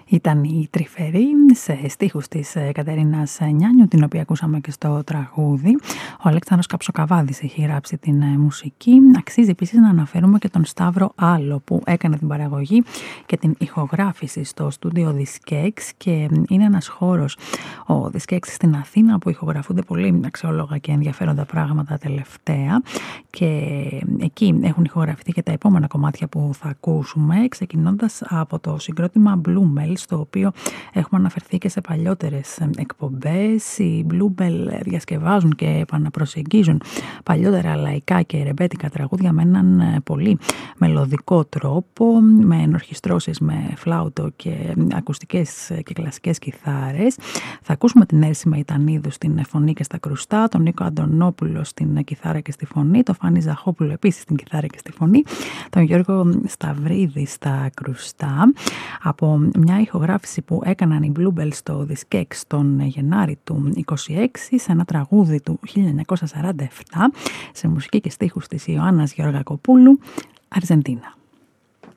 Ήταν η Τρυφερή σε στίχους της Κατερίνας Νιάνιου, την οποία ακούσαμε και στο τραγούδι. Ο Αλέξανδρος Καψοκαβάδης έχει γράψει την μουσική. Αξίζει επίσης να αναφέρουμε και τον Σταύρο Άλλο, που έκανε την παραγωγή και την ηχογράφηση στο στούντιο Diskex, και είναι ένας χώρος, ο Diskex στην Αθήνα, που ηχογραφούνται πολύ αξιόλογα και ενδιαφέροντα πράγματα τελευταία, και εκεί έχουν ηχογραφηθεί και τα επόμενα κομμάτια που θα ακούσουμε, ξεκινώντας από το συγκρότημα Bluebell, στο οποίο έχουμε αναφερθεί και σε παλιότερες εκπομπές. Οι Bluebell διασκευάζουν και επαναπροσεγγίζουν παλιότερα λαϊκά και ρεμπέτικα τραγούδια με έναν πολύ μελωδικό τρόπο, με ενορχιστρώσεις με φλάουτο και ακουστικές και κλασικές κιθάρες. Θα ακούσουμε την Έρση Μεϊτανίδου στην φωνή και στα κρουστά, τον Νίκο Αντωνόπουλο στην κιθάρα και στη φωνή, τον Φάνη Ζαχόπουλο επίσης στην κιθάρα και στη φωνή, τον Γιώργο Σταυρίδη στα κρουστά, από μια ηχογράφηση που έκαναν οι Bluebell στο Diskex τον Γενάρη του 26, σε ένα τραγούδι του 1947, σε μουσική και στίχους της Ιωάννας Γεωργακοπούλου, Αργεντίνα.